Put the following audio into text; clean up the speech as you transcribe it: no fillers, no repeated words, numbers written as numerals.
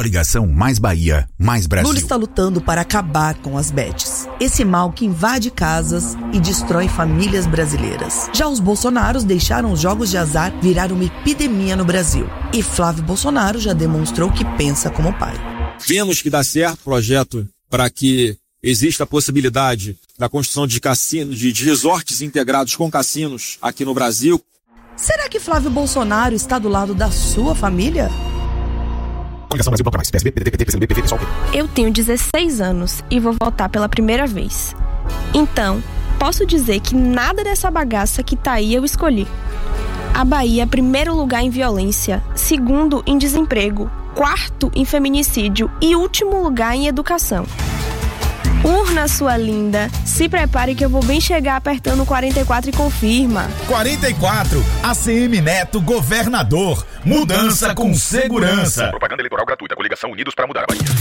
Coligação Mais Bahia, Mais Brasil. Lula está lutando para acabar com as bets. Esse mal que invade casas e destrói famílias brasileiras. Já os bolsonaros deixaram os jogos de azar virar uma epidemia no Brasil. E Flávio Bolsonaro já demonstrou que pensa como pai. Vemos que dá certo o projeto para que exista a possibilidade da construção de cassinos, de resorts integrados com cassinos aqui no Brasil. Será que Flávio Bolsonaro está do lado da sua família? Eu tenho 16 anos e vou votar pela primeira vez. Então, posso dizer que nada dessa bagaça que tá aí eu escolhi. A Bahia é primeiro lugar em violência, segundo em desemprego, quarto em feminicídio e último lugar em educação. Urna, sua linda, se prepare que eu vou bem chegar apertando 44 e confirma. 44, ACM Neto, governador. Mudança com segurança. Propaganda eleitoral gratuita, Coligação Unidos para Mudar a Bahia.